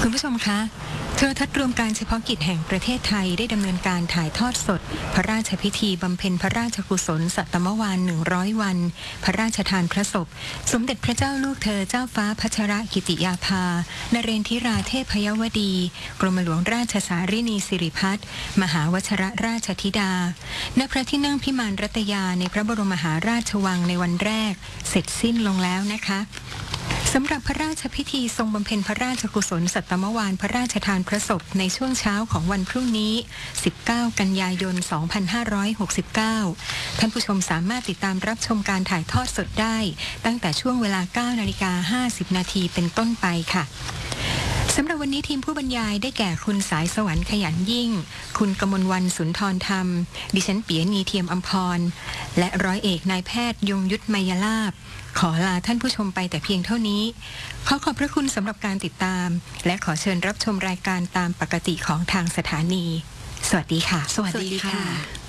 คุณผู้ชมคะโทรทัศน์รวมการเฉพาะกิจแห่งประเทศไทยได้ดำเนินการถ่ายทอดสดพระราชพิธีบำเพ็ญพระราชกุศลสัตมวาน100 วันพระราชทานพระศพสมเด็จพระเจ้าลูกเธอเจ้าฟ้าพัชรกิติยาภานเรนทิราเทพยวดีกรมหลวงราชสารินีสิริพัฒน์มหาวชรราชธิดาณพระที่นั่งพิมานรัตยาในพระบรมมหาราชวังในวันแรกเสร็จสิ้นลงแล้วนะคะสำหรับพระราชพิธีทรงบำเพ็ญพระราชกุศลสัตมวานพระราชทานพระศพในช่วงเช้าของวันพรุ่งนี้19 กันยายน 2569ท่านผู้ชมสามารถติดตามรับชมการถ่ายทอดสดได้ตั้งแต่ช่วงเวลา 9:50 นาทีเป็นต้นไปค่ะสำหรับวันนี้ทีมผู้บรรยายได้แก่คุณสายสวรรค์ขยันยิ่งคุณกมลวรรณสุนทรธรรมดิฉันปิยณีเทียมอำพรและร้อยเอกนายแพทย์ยงยุทธไมยลาภขอลาท่านผู้ชมไปแต่เพียงเท่านี้ขอบพระคุณสำหรับการติดตามและขอเชิญรับชมรายการตามปกติของทางสถานีสวัสดีค่ะสวัสดีค่ะ